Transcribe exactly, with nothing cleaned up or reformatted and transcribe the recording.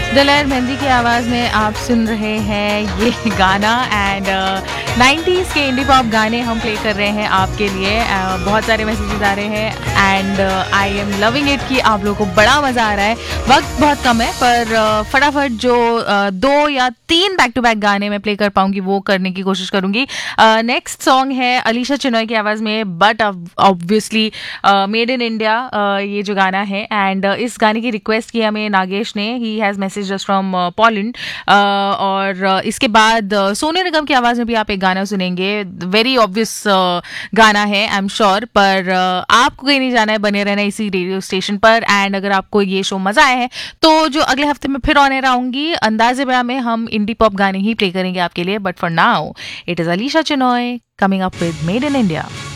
दलेर मेहंदी की आवाज़ में आप सुन रहे हैं ये गाना एंड नाइंटीज़ के इंडी पॉप गाने हम प्ले कर रहे हैं आपके लिए। uh, बहुत सारे मैसेजेस आ रहे हैं and I am loving it कि आप लोगों को बड़ा मज़ा आ रहा है। वक्त बहुत कम है पर uh, फटाफट जो uh, दो या तीन बैक टू बैक गाने मैं प्ले कर पाऊंगी वो करने की कोशिश करूंगी। नेक्स्ट uh, सॉन्ग है अलीशा चिनॉय की आवाज़ में but obviously made in India, ये जो गाना है एंड uh, इस गाने की रिक्वेस्ट की हमें नागेश ने। He has message just from Poland और uh, इसके बाद uh, सोनू निगम की आवाज़ में भी आप एक गाना सुनेंगे। वेरी ऑब्वियस uh, गाना है आई एम श्योर, पर uh, आपको कहीं नहीं जाना है, बने रहना इसी रेडियो स्टेशन पर। एंड अगर आपको ये शो मज़ा आया है तो जो अगले हफ्ते में फिर ऑन एयर आऊंगी अंदाज़े बया में हम इंडी पॉप गाने ही प्ले करेंगे आपके लिए। But for now it is Alisha Chinoy coming up with made in India.